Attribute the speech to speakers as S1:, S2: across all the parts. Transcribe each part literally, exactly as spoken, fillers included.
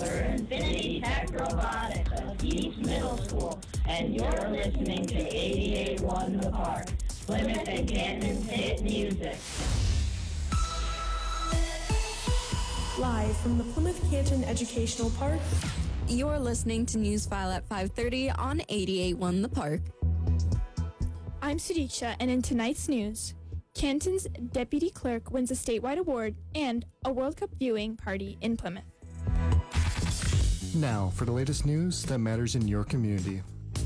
S1: We're Infinity Tech Robotics of East Middle School, and you're listening to eighty-eight point one The Park, Plymouth and Canton's hit music.
S2: Live from the Plymouth Canton Educational Park,
S3: you're listening to Newsfile at five thirty on eighty-eight point one The Park.
S4: I'm Sudiksha, and in tonight's news, Canton's deputy clerk wins a statewide award and a World Cup viewing party in Plymouth.
S5: Now, for the latest news that matters in your community.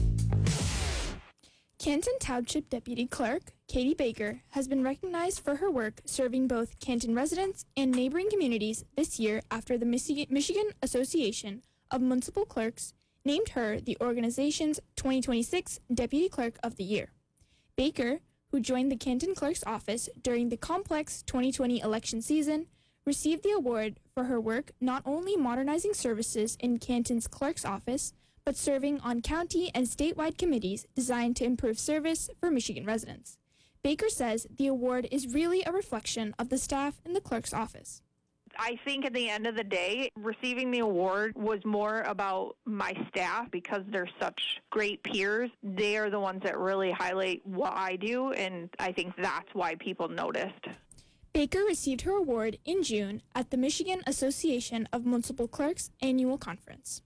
S4: Canton Township Deputy Clerk, Katie Baker, has been recognized for her work serving both Canton residents and neighboring communities this year after the Michigan Association of Municipal Clerks named her the organization's twenty twenty-six Deputy Clerk of the Year. Baker, who joined the Canton Clerk's office during the complex twenty twenty election season, received the award for her work not only modernizing services in Canton's clerk's office, but serving on county and statewide committees designed to improve service for Michigan residents. Baker says the award is really a reflection of the staff in the clerk's office.
S6: I think at the end of the day, receiving the award was more about my staff because they're such great peers. They are the ones that really highlight what I do, and I think that's why people noticed.
S4: Baker received her award in June at the Michigan Association of Municipal Clerks annual conference.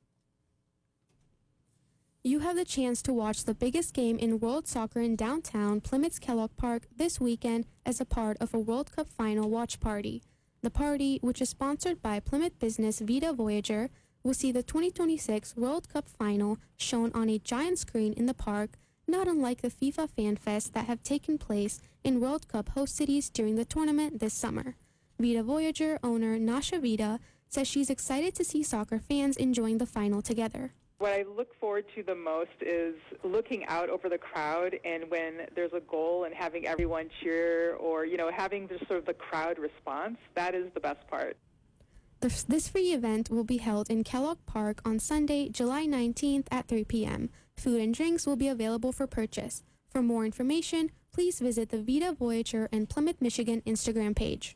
S7: You have the chance to watch the biggest game in World Soccer in downtown Plymouth's Kellogg Park this weekend as a part of a World Cup final watch party. The party, which is sponsored by Plymouth business Vita Voyager, will see the twenty twenty-six World Cup final shown on a giant screen in the park, not unlike the FIFA Fan Fest that have taken place in World Cup host cities during the tournament this summer. Vita Voyager owner Nasha Vita says she's excited to see soccer fans enjoying the final together.
S8: What I look forward to the most is looking out over the crowd, and when there's a goal and having everyone cheer, or, you know, having just sort of the crowd response. That is the best part.
S7: This, this free event will be held in Kellogg Park on Sunday, July nineteenth at three p.m. Food and drinks will be available for purchase. For more information, please visit the Vita Voyager and Plymouth, Michigan Instagram page.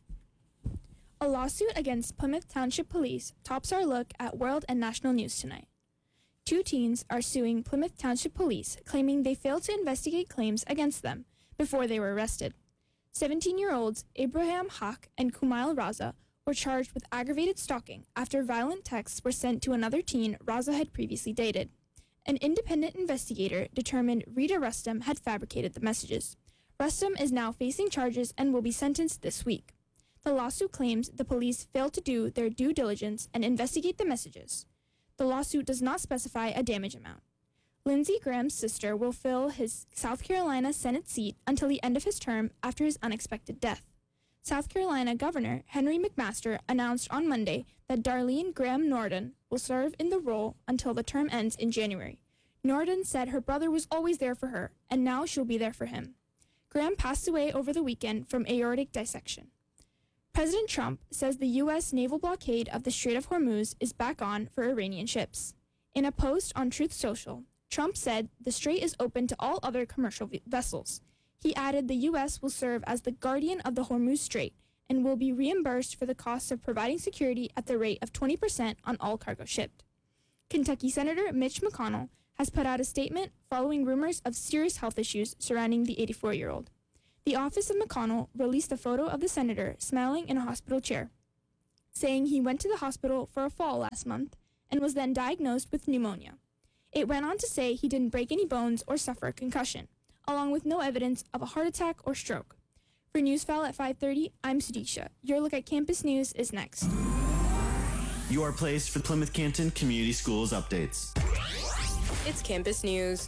S4: A lawsuit against Plymouth Township Police tops our look at world and national news tonight. Two teens are suing Plymouth Township Police, claiming they failed to investigate claims against them before they were arrested. seventeen-year-olds Abraham Haq and Kumail Raza were charged with aggravated stalking after violent texts were sent to another teen Raza had previously dated. An independent investigator determined Rita Rustam had fabricated the messages. Rustam is now facing charges and will be sentenced this week. The lawsuit claims the police failed to do their due diligence and investigate the messages. The lawsuit does not specify a damage amount. Lindsey Graham's sister will fill his South Carolina Senate seat until the end of his term after his unexpected death. South Carolina Governor Henry McMaster announced on Monday that Darlene Graham Norden will serve in the role until the term ends in January. Norden said her brother was always there for her, and now she'll be there for him. Graham passed away over the weekend from aortic dissection. President Trump says the U S naval blockade of the Strait of Hormuz is back on for Iranian ships. In a post on Truth Social, Trump said the strait is open to all other commercial v- vessels. He added the U S will serve as the guardian of the Hormuz Strait and will be reimbursed for the costs of providing security at the rate of twenty percent on all cargo shipped. Kentucky Senator Mitch McConnell has put out a statement following rumors of serious health issues surrounding the eighty-four-year-old. The office of McConnell released a photo of the senator smiling in a hospital chair, saying he went to the hospital for a fall last month and was then diagnosed with pneumonia. It went on to say he didn't break any bones or suffer a concussion, along with no evidence of a heart attack or stroke. For Newsfile at five thirty, I'm Sudiksha. Your look at campus news is next.
S9: Your place for Plymouth Canton Community Schools updates.
S2: It's campus news.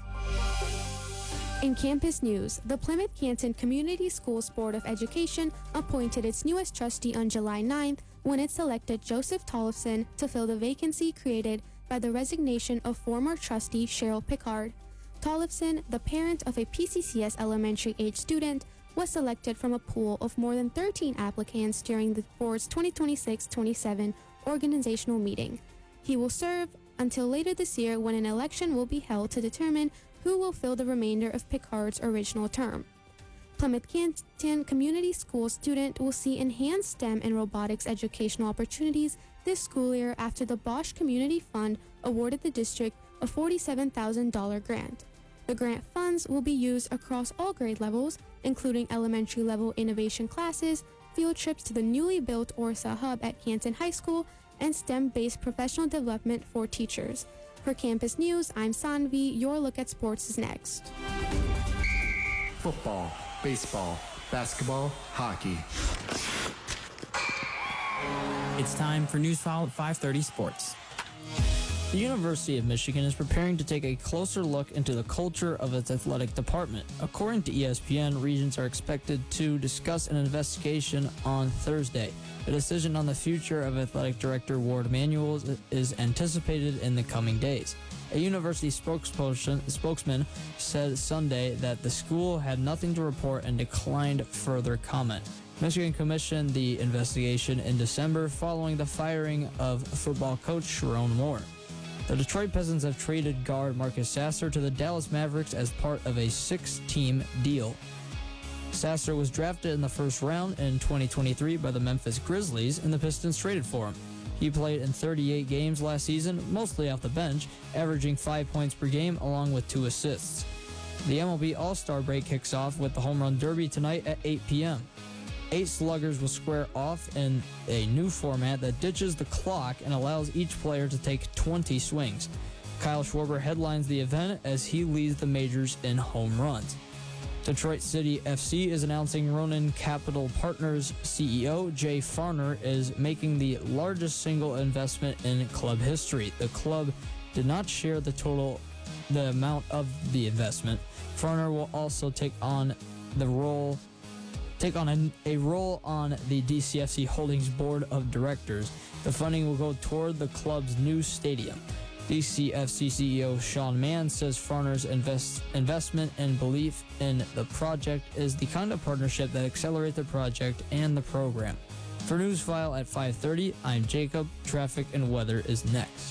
S7: In campus news, the Plymouth Canton Community Schools Board of Education appointed its newest trustee on July ninth when it selected Joseph Tollefson to fill the vacancy created by the resignation of former trustee Cheryl Pickard. Tollefson, the parent of a P C C S elementary age student, was selected from a pool of more than thirteen applicants during the board's twenty twenty-six twenty-seven organizational meeting. He will serve until later this year when an election will be held to determine who will fill the remainder of Pickard's original term. Plymouth Canton Community School student will see enhanced STEM and robotics educational opportunities this school year after the Bosch Community Fund awarded the district a forty-seven thousand dollars grant. The grant funds will be used across all grade levels, including elementary level innovation classes, field trips to the newly built Orsa Hub at Canton High School, and STEM-based professional development for teachers. For Campus News, I'm Sanvi. Your look at sports is next.
S5: Football, baseball, basketball, hockey.
S10: It's time for Newsfile at five thirty Sports. The University of Michigan is preparing to take a closer look into the culture of its athletic department. According to E S P N, Regents are expected to discuss an investigation on Thursday. A decision on the future of athletic director Ward Manuel is anticipated in the coming days. A university spokesperson, spokesman said Sunday that the school had nothing to report and declined further comment. Michigan commissioned the investigation in December following the firing of football coach Sharon Moore. The Detroit Pistons have traded guard Marcus Sasser to the Dallas Mavericks as part of a six-team deal. Sasser was drafted in the first round in twenty twenty-three by the Memphis Grizzlies, and the Pistons traded for him. He played in thirty-eight games last season, mostly off the bench, averaging five points per game along with two assists. The M L B All-Star break kicks off with the Home Run Derby tonight at eight p.m. Eight sluggers will square off in a new format that ditches the clock and allows each player to take twenty swings. Kyle Schwarber headlines the event as he leads the majors in home runs. Detroit City F C is announcing Ronin Capital Partners C E O Jay Farner is making the largest single investment in club history. The club did not share the total, the amount of the investment. Farner will also take on the role take on a, a role on the D C F C Holdings Board of Directors. The funding will go toward the club's new stadium. D C F C C E O Sean Mann says Farner's invest, investment and belief in the project is the kind of partnership that accelerates the project and the program. For Newsfile at five thirty, I'm Jacob. Traffic and weather is next.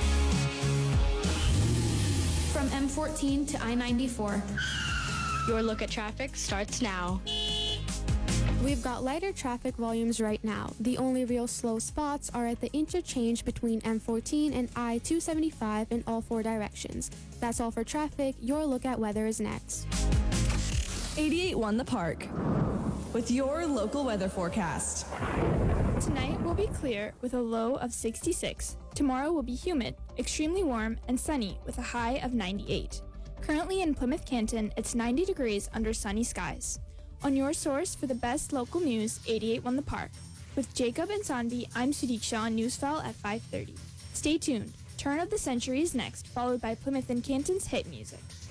S11: From M fourteen to I ninety-four, your look at traffic starts now.
S7: We've got lighter traffic volumes right now. The only real slow spots are at the interchange between M fourteen and I two seventy-five in all four directions. That's all for traffic. Your look at weather is next.
S2: eighty-eight point one The Park with your local weather forecast.
S4: Tonight will be clear with a low of sixty-six. Tomorrow will be humid, extremely warm, and sunny with a high of ninety-eight. Currently in Plymouth Canton, it's ninety degrees under sunny skies. On your source for the best local news, eighty-eight point one The Park. With Jacob and Sanvi, I'm Sudiksha on Newsfile at five thirty. Stay tuned. Turn of the Century is next, followed by Plymouth and Canton's hit music.